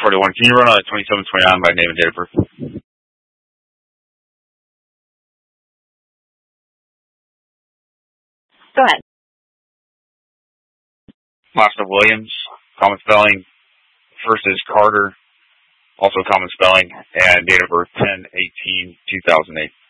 41. Can you run a 2729 by name and date of birth? Go ahead. Last of Williams, common spelling. First is Carter, also common spelling, and date of birth 10/18/2008.